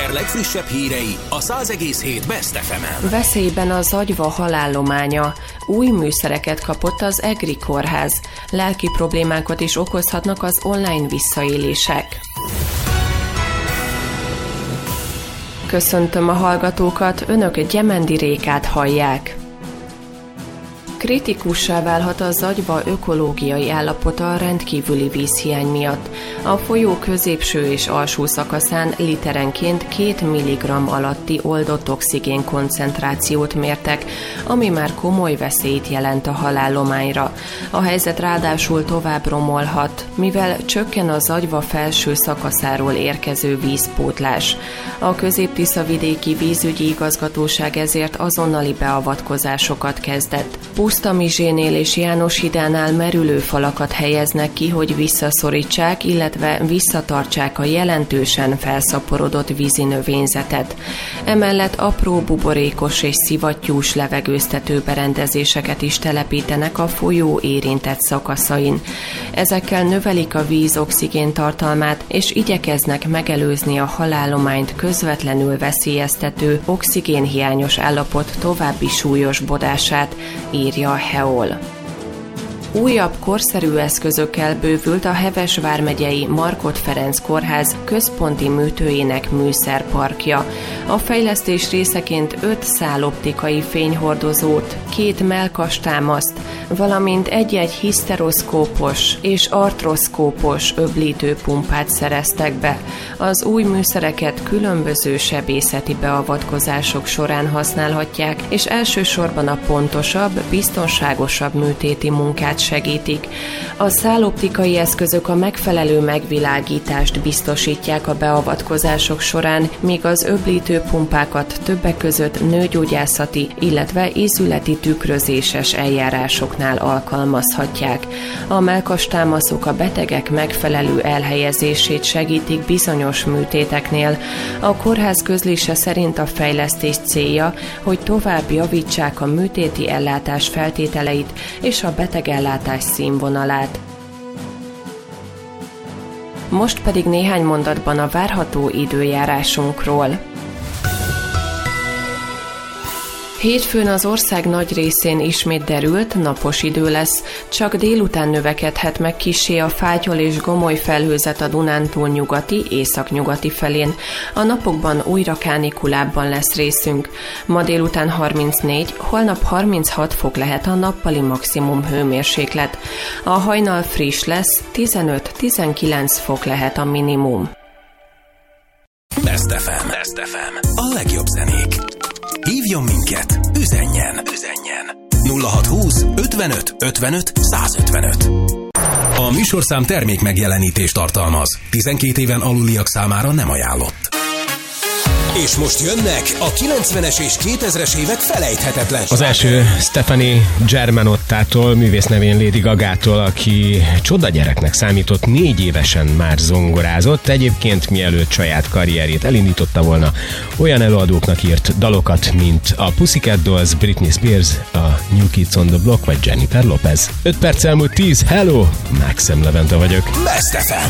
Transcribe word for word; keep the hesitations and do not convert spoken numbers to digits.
Eger legfrissebb hírei a száz egész hét Best ef emen. Veszélyben a zagyva halállománya. Új műszereket kapott az Egri kórház. Lelki problémákat is okozhatnak az online visszaélések. Köszöntöm a hallgatókat, önök Gyemendi Rékát hallják. Kritikussá válhat a Zagyva ökológiai állapota a rendkívüli vízhiány miatt. A folyó középső és alsó szakaszán literenként két milligramm alatti oldott oxigén koncentrációt mértek, ami már komoly veszélyt jelent a halállományra. A helyzet ráadásul tovább romolhat, mivel csökken a Zagyva felső szakaszáról érkező vízpótlás. A Közép-Tisza-vidéki vízügyi igazgatóság ezért azonnali beavatkozásokat kezdett. Pusztamizsénél és János hídánál merülő falakat helyeznek ki, hogy visszaszorítsák, illetve visszatartsák a jelentősen felszaporodott vízi növényzetet. Emellett apró buborékos és szivattyús levegőztető berendezéseket is telepítenek a folyó érintett szakaszain. Ezekkel növelik a víz oxigén tartalmát, és igyekeznek megelőzni a halállományt közvetlenül veszélyeztető oxigénhiányos állapot további súlyosbodását, írja a Heol. Újabb korszerű eszközökkel bővült a Heves vármegyei Markhot Ferenc kórház központi műtőjének műszerparkja. A fejlesztés részeként öt száloptikai fényhordozót, két mellkastámaszt, valamint egy-egy hiszteroszkópos és artroszkópos öblítőpumpát szereztek be. Az új műszereket különböző sebészeti beavatkozások során használhatják, és elsősorban a pontosabb, biztonságosabb műtéti munkát segítik. A száloptikai eszközök a megfelelő megvilágítást biztosítják a beavatkozások során, míg az öblítőpumpákat többek között nőgyógyászati, illetve ízületi tükrözéses eljárásoknál alkalmazhatják. A mellkastámaszok a betegek megfelelő elhelyezését segítik bizonyos műtéteknél. A kórház közlése szerint a fejlesztés célja, hogy tovább javítsák a műtéti ellátás feltételeit és a betegellátás színvonalát. Most pedig néhány mondatban a várható időjárásunkról. Hétfőn az ország nagy részén ismét derült, napos idő lesz, csak délután növekedhet meg kissé a fátyol és gomoly felhőzet a Dunántúl nyugati, északnyugati felén. A napokban újra kánikulábban lesz részünk. Ma délután harmincnégy, holnap harminchat fok lehet a nappali maximum hőmérséklet. A hajnal friss lesz, tizenöt-tizenkilenc fok lehet a minimum. Best ef em. Best ef em. A legjobb zenék. Hívjon minket, üzenjen, üzenjen. nulla hatszázhúsz ötvenöt ötvenöt százötvenöt. A műsorszám termék megjelenítést tartalmaz. tizenkét éven aluliak számára nem ajánlott. És most jönnek a kilencvenes és kétezres évek felejthetetlen. Az első Stefani Germanottától, művész nevén Lady Gagától, aki csodagyereknek számított, négy évesen már zongorázott. Egyébként mielőtt saját karrierjét elindította volna, olyan előadóknak írt dalokat, mint a Pussycat Dolls, Britney Spears, a New Kids on the Block vagy Jennifer Lopez. öt perc elmúlt tíz, hello! Maxim Levente vagyok. Best ef em.